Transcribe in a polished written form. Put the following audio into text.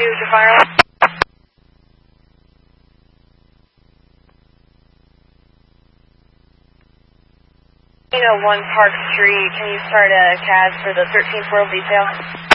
Jafira. 1 Park Street. Can you start a CAD for the 13th World Detail?